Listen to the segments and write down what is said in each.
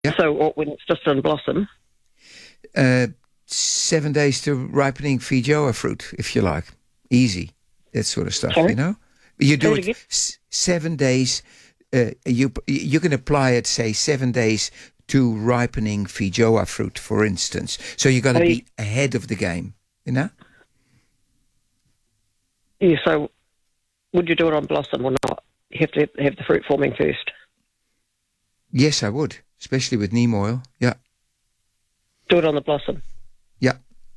Yeah. So when it's just in blossom? 7 days to ripening Feijoa fruit, if you like. Easy, that sort of stuff, Sorry? you know? You do Say it it 7 days. You can apply it, say, 7 days to ripening Feijoa fruit, for instance. So you got to be ahead of the game, you know? Yeah, so would you do it on blossom or not? You have to have the fruit forming first. Yes, I would, especially with neem oil. Yeah. Do it on the blossom. Yeah.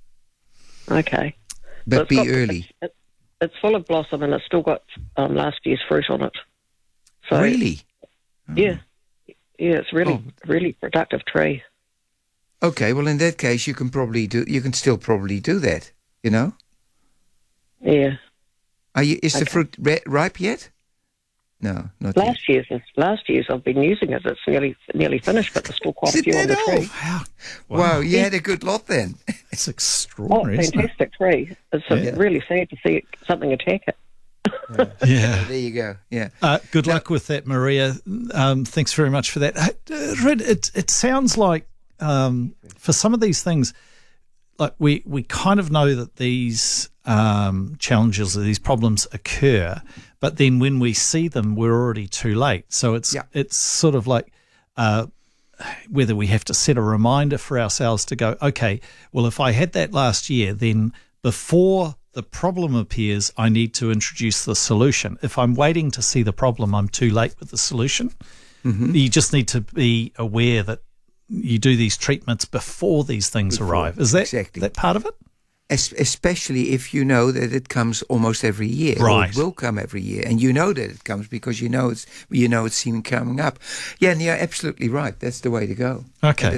Okay. But So be early. It's full of blossom and it's still got last year's fruit on it. So, Really? Yeah. Yeah, it's really productive tree. Okay, well, in that case, you can still probably do that, you know? Yeah. Is the fruit ripe yet? No, not yet. Last year's I've been using it. It's nearly finished, but there's still quite a few on the tree. Wow, you had a good lot then. It's extraordinary. Fantastic tree. It's really sad to see something attack it. Yeah. There you go. Yeah. Good luck with that, Maria. Thanks very much for that. Red, it sounds like for some of these things, like we kind of know that these challenges or these problems occur, but then when we see them, we're already too late. So it's sort of like whether we have to set a reminder for ourselves to go, okay, well, if I had that last year, then before the problem appears, I need to introduce the solution. If I'm waiting to see the problem, I'm too late with the solution. Mm-hmm. You just need to be aware that you do these treatments before these things arrive. Is that that part of it? Especially if you know that it comes almost every year, right? Or it will come every year, and you know that it comes because you know it's seen coming up. Yeah, and you're absolutely right. That's the way to go. Okay.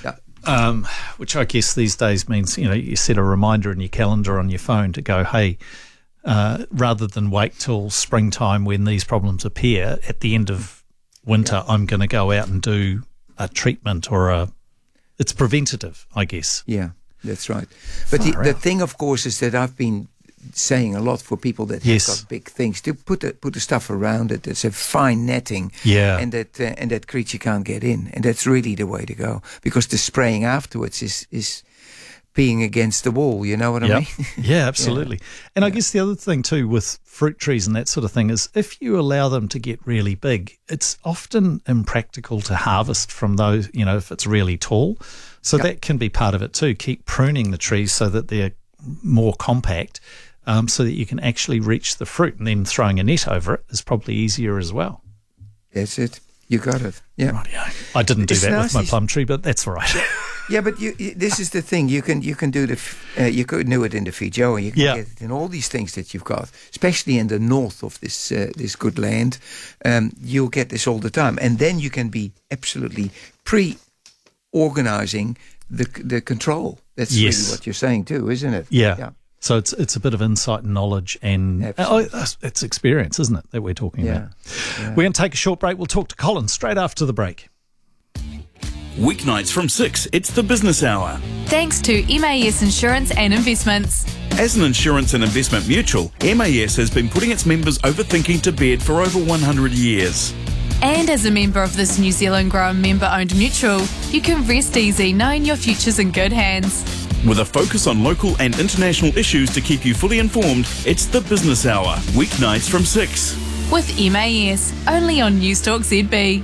Which I guess these days means you set a reminder in your calendar on your phone to go, hey, rather than wait till springtime when these problems appear at the end of winter, I'm going to go out and do a treatment or it's preventative, I guess. Yeah. That's right. But the thing, of course, is that I've been saying a lot for people that have got big things to put the stuff around it. It's a fine netting, and that creature can't get in, and that's really the way to go, because the spraying afterwards is being against the wall. You know what I mean? Yeah, absolutely. And I guess the other thing too with fruit trees and that sort of thing is if you allow them to get really big, it's often impractical to harvest from those. If it's really tall. So that can be part of it too. Keep pruning the trees so that they're more compact, so that you can actually reach the fruit, and then throwing a net over it is probably easier as well. That's it. You got it. Yeah. Rightio. I didn't do that with my plum tree, but that's all right. Yeah, but this is the thing. You can do you could do it in the Feijoa. You can get it in all these things that you've got, especially in the north of this good land. You'll get this all the time, and then you can be absolutely organising the control. That's really what you're saying too, isn't it? Yeah. So it's a bit of insight and knowledge, and it's experience, isn't it, that we're talking about? Yeah. We're going to take a short break. We'll talk to Colin straight after the break. Weeknights from 6, it's the Business Hour. Thanks to MAS Insurance and Investments. As an insurance and investment mutual, MAS has been putting its members overthinking to bed for over 100 years. And as a member of this New Zealand grown member-owned mutual, you can rest easy knowing your future's in good hands. With a focus on local and international issues to keep you fully informed, it's the Business Hour, weeknights from 6. With MAS, only on Newstalk ZB.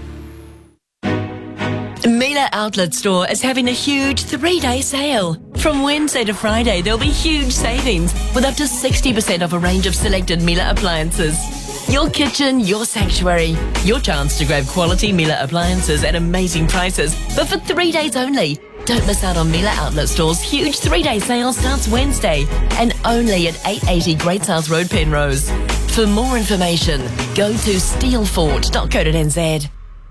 Miele Outlet Store is having a huge 3-day sale. From Wednesday to Friday, there'll be huge savings with up to 60% off a range of selected Miele appliances. Your kitchen, your sanctuary. Your chance to grab quality Miele appliances at amazing prices, but for 3 days only. Don't miss out on Miele Outlet Store's huge 3-day sale starts Wednesday and only at 880 Great South Road, Penrose. For more information, go to steelfort.co.nz.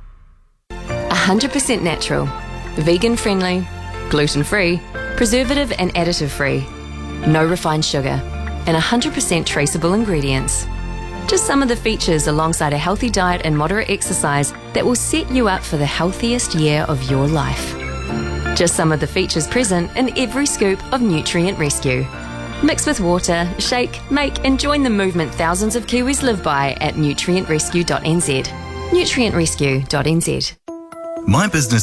100% natural, vegan-friendly, gluten-free, preservative and additive-free, no refined sugar, and 100% traceable ingredients. Just some of the features alongside a healthy diet and moderate exercise that will set you up for the healthiest year of your life. Just some of the features present in every scoop of Nutrient Rescue. Mix with water, shake, make and join the movement thousands of Kiwis live by at nutrientrescue.nz. nutrientrescue.nz. My Business